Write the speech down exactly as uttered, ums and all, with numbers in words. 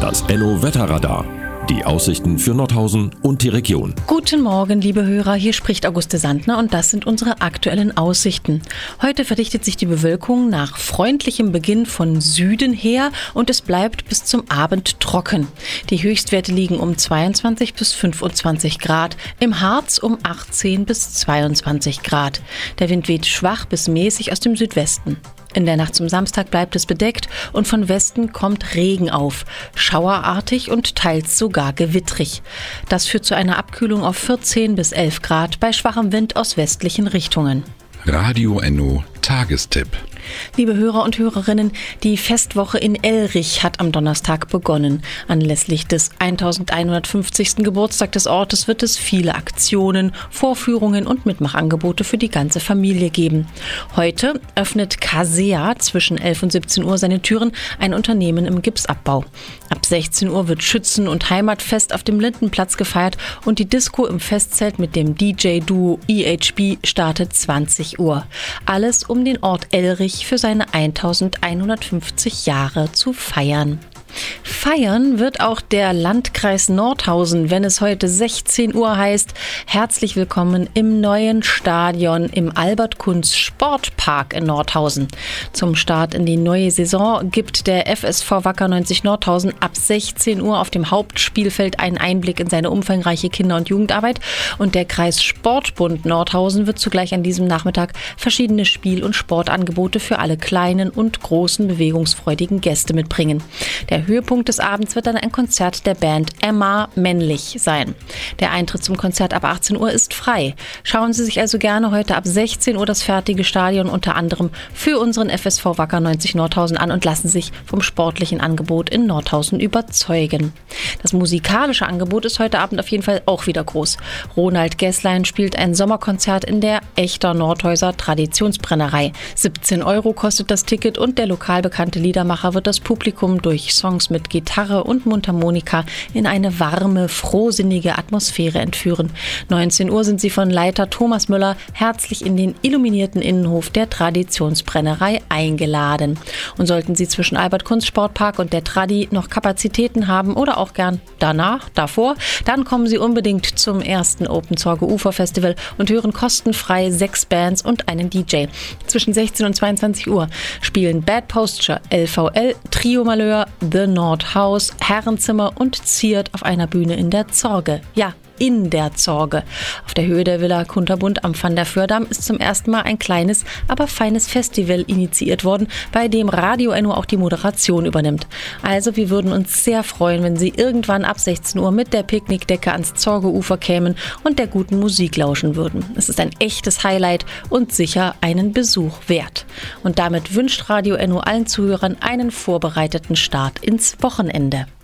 Das Enno Wetterradar. Die Aussichten für Nordhausen und die Region. Guten Morgen, liebe Hörer, hier spricht Auguste Sandner und das sind unsere aktuellen Aussichten. Heute verdichtet sich die Bewölkung nach freundlichem Beginn von Süden her und es bleibt bis zum Abend trocken. Die Höchstwerte liegen um zweiundzwanzig bis fünfundzwanzig Grad, im Harz um achtzehn bis zweiundzwanzig Grad. Der Wind weht schwach bis mäßig aus dem Südwesten. In der Nacht zum Samstag bleibt es bedeckt und von Westen kommt Regen auf, schauerartig und teils sogar gewittrig. Das führt zu einer Abkühlung auf vierzehn bis elf Grad bei schwachem Wind aus westlichen Richtungen. Radio Enno Tagestipp. Liebe Hörer und Hörerinnen, die Festwoche in Elrich hat am Donnerstag begonnen. Anlässlich des elfhundertfünfzigsten Geburtstag des Ortes wird es viele Aktionen, Vorführungen und Mitmachangebote für die ganze Familie geben. Heute öffnet Casea zwischen elf und siebzehn Uhr seine Türen, ein Unternehmen im Gipsabbau. Ab sechzehn Uhr wird Schützen- und Heimatfest auf dem Lindenplatz gefeiert und die Disco im Festzelt mit dem D J-Duo E H B startet zwanzig Uhr. Alles um den Ort Elrich für seine elfhundertfünfzig Jahre zu feiern. Feiern wird auch der Landkreis Nordhausen, wenn es heute sechzehn Uhr heißt, herzlich willkommen im neuen Stadion im Albert-Kunz-Sportpark in Nordhausen. Zum Start in die neue Saison gibt der F S V Wacker neunzig Nordhausen ab sechzehn Uhr auf dem Hauptspielfeld einen Einblick in seine umfangreiche Kinder- und Jugendarbeit und der Kreis Sportbund Nordhausen wird zugleich an diesem Nachmittag verschiedene Spiel- und Sportangebote für alle kleinen und großen bewegungsfreudigen Gäste mitbringen. Der Höhepunkt des Abends wird dann ein Konzert der Band Emma Männlich sein. Der Eintritt zum Konzert ab achtzehn Uhr ist frei. Schauen Sie sich also gerne heute ab sechzehn Uhr das fertige Stadion unter anderem für unseren F S V Wacker neunzig Nordhausen an und lassen sich vom sportlichen Angebot in Nordhausen überzeugen. Das musikalische Angebot ist heute Abend auf jeden Fall auch wieder groß. Ronald Gesslein spielt ein Sommerkonzert in der Echter Nordhäuser Traditionsbrennerei. siebzehn Euro kostet das Ticket und der lokal bekannte Liedermacher wird das Publikum durch Songs mit Gitarre und Mundharmonika in eine warme, frohsinnige Atmosphäre entführen. neunzehn Uhr sind sie von Leiter Thomas Müller herzlich in den illuminierten Innenhof der Traditionsbrennerei eingeladen. Und sollten Sie zwischen Albert-Kunz-Sportpark und der Tradi noch Kapazitäten haben oder auch gern danach, davor, dann kommen Sie unbedingt zum ersten Open Zorge Ufer Festival und hören kostenfrei sechs Bands und einen D J. Zwischen sechzehn und zweiundzwanzig Uhr spielen Bad Posture, L V L, Trio Malheur, The Nordhaus, Herrenzimmer und Ziert auf einer Bühne in der Zorge. Ja, in der Zorge. Auf der Höhe der Villa Kunterbund am Van der Föhrdamm ist zum ersten Mal ein kleines, aber feines Festival initiiert worden, bei dem Radio Enno auch die Moderation übernimmt. Also wir würden uns sehr freuen, wenn Sie irgendwann ab sechzehn Uhr mit der Picknickdecke ans Zorgeufer kämen und der guten Musik lauschen würden. Es ist ein echtes Highlight und sicher einen Besuch wert. Und damit wünscht Radio Enno allen Zuhörern einen vorbereiteten Start ins Wochenende.